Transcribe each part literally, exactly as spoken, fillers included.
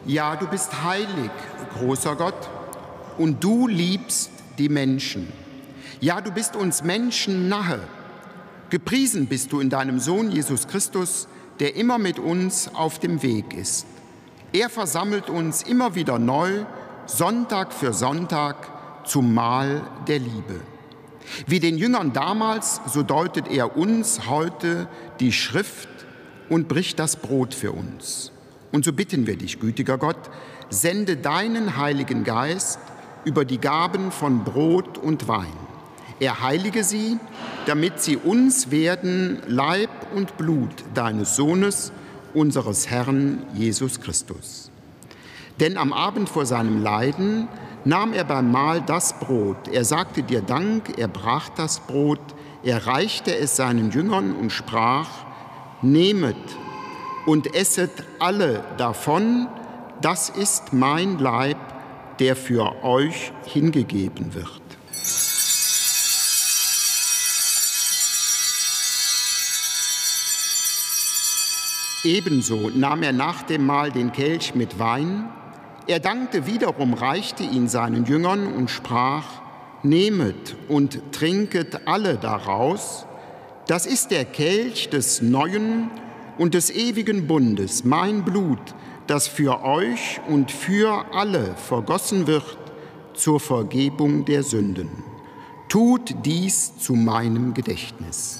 Ja, du bist heilig, großer Gott, und du liebst die Menschen. Ja, du bist uns Menschen nahe. Gepriesen bist du in deinem Sohn Jesus Christus, der immer mit uns auf dem Weg ist. Er versammelt uns immer wieder neu, Sonntag für Sonntag, zum Mahl der Liebe. Wie den Jüngern damals, so deutet er uns heute die Schrift und bricht das Brot für uns. Und so bitten wir dich, gütiger Gott, sende deinen Heiligen Geist über die Gaben von Brot und Wein. Er heilige sie, damit sie uns werden Leib und Blut deines Sohnes, unseres Herrn Jesus Christus. Denn am Abend vor seinem Leiden nahm er beim Mahl das Brot. Er sagte dir Dank, er brach das Brot, er reichte es seinen Jüngern und sprach: Nehmet und esset alle davon, das ist mein Leib, der für euch hingegeben wird. Ebenso nahm er nach dem Mahl den Kelch mit Wein. Er dankte wiederum, reichte ihn seinen Jüngern und sprach: Nehmet und trinket alle daraus. Das ist der Kelch des neuen und des ewigen Bundes, mein Blut, das für euch und für alle vergossen wird zur Vergebung der Sünden. Tut dies zu meinem Gedächtnis.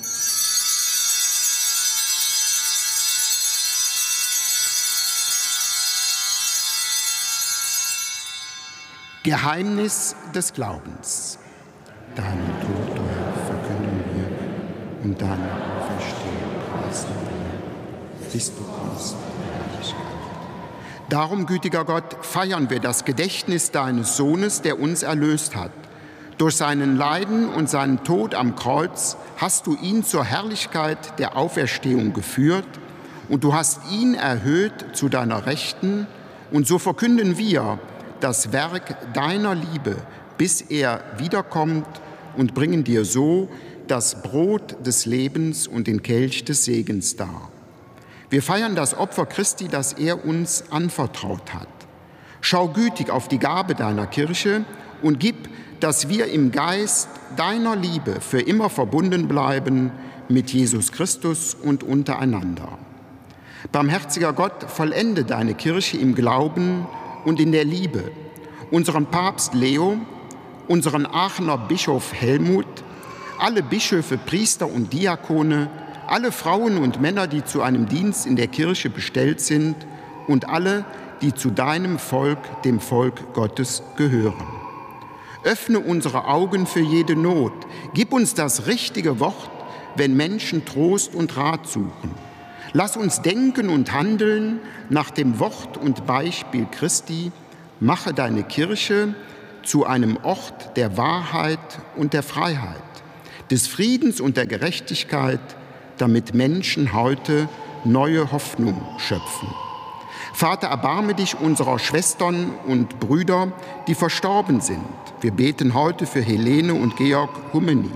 Geheimnis des Glaubens. Deinen Tod verkünden wir und deine Auferstehung preisen wir, bis du kommst in Herrlichkeit. Darum, gütiger Gott, feiern wir das Gedächtnis deines Sohnes, der uns erlöst hat. Durch seinen Leiden und seinen Tod am Kreuz hast du ihn zur Herrlichkeit der Auferstehung geführt und du hast ihn erhöht zu deiner Rechten. Und so verkünden wir das Werk deiner Liebe, bis er wiederkommt, und bringen dir so das Brot des Lebens und den Kelch des Segens dar. Wir feiern das Opfer Christi, das er uns anvertraut hat. Schau gütig auf die Gabe deiner Kirche und gib, dass wir im Geist deiner Liebe für immer verbunden bleiben mit Jesus Christus und untereinander. Barmherziger Gott, vollende deine Kirche im Glauben und in der Liebe, unseren Papst Leo, unseren Aachener Bischof Helmut, alle Bischöfe, Priester und Diakone, alle Frauen und Männer, die zu einem Dienst in der Kirche bestellt sind, und alle, die zu deinem Volk, dem Volk Gottes, gehören. Öffne unsere Augen für jede Not, gib uns das richtige Wort, wenn Menschen Trost und Rat suchen. Lass uns denken und handeln nach dem Wort und Beispiel Christi. Mache deine Kirche zu einem Ort der Wahrheit und der Freiheit, des Friedens und der Gerechtigkeit, damit Menschen heute neue Hoffnung schöpfen. Vater, erbarme dich unserer Schwestern und Brüder, die verstorben sind. Wir beten heute für Helene und Georg Hummeni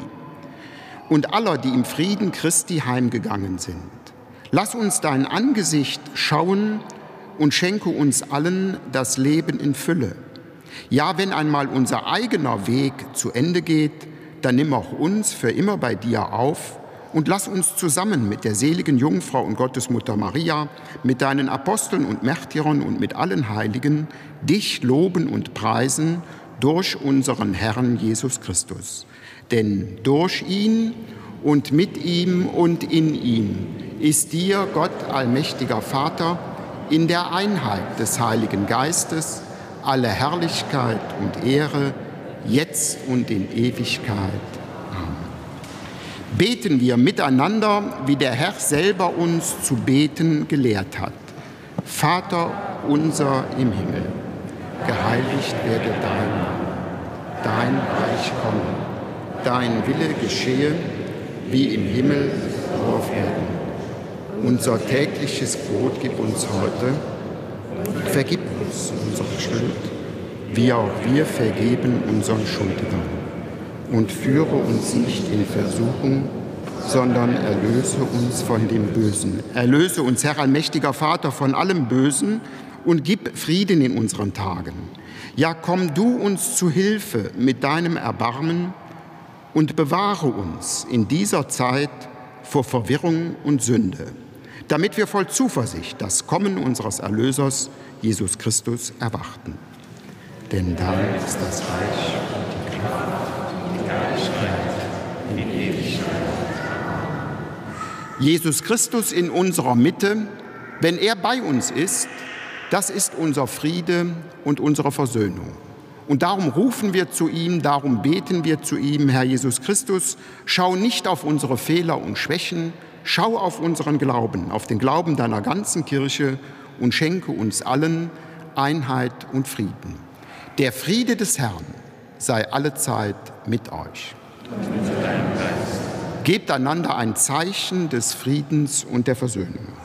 und aller, die im Frieden Christi heimgegangen sind. Lass uns dein Angesicht schauen und schenke uns allen das Leben in Fülle. Ja, wenn einmal unser eigener Weg zu Ende geht, dann nimm auch uns für immer bei dir auf und lass uns zusammen mit der seligen Jungfrau und Gottesmutter Maria, mit deinen Aposteln und Märtyrern und mit allen Heiligen dich loben und preisen durch unseren Herrn Jesus Christus. Denn durch ihn und mit ihm und in ihm ist dir, Gott, allmächtiger Vater, in der Einheit des Heiligen Geistes alle Herrlichkeit und Ehre, jetzt und in Ewigkeit. Amen. Beten wir miteinander, wie der Herr selber uns zu beten gelehrt hat. Vater unser im Himmel, geheiligt werde dein Name, dein Reich komme, dein Wille geschehe, wie im Himmel so auf Erden. Unser tägliches Brot gib uns heute, vergib uns unsere Schuld, wie auch wir vergeben unseren Schuldigern. Und führe uns nicht in Versuchung, sondern erlöse uns von dem Bösen. Erlöse uns, Herr allmächtiger Vater, von allem Bösen und gib Frieden in unseren Tagen. Ja, komm du uns zu Hilfe mit deinem Erbarmen und bewahre uns in dieser Zeit vor Verwirrung und Sünde, damit wir voll Zuversicht das Kommen unseres Erlösers, Jesus Christus, erwarten. Denn dein ist das Reich und die Kraft und die Herrlichkeit in Ewigkeit. Jesus Christus in unserer Mitte, wenn er bei uns ist, das ist unser Friede und unsere Versöhnung. Und darum rufen wir zu ihm, darum beten wir zu ihm, Herr Jesus Christus, schau nicht auf unsere Fehler und Schwächen, schau auf unseren Glauben, auf den Glauben deiner ganzen Kirche und schenke uns allen Einheit und Frieden. Der Friede des Herrn sei allezeit mit euch. Und mit deinem Geist. Gebt einander ein Zeichen des Friedens und der Versöhnung.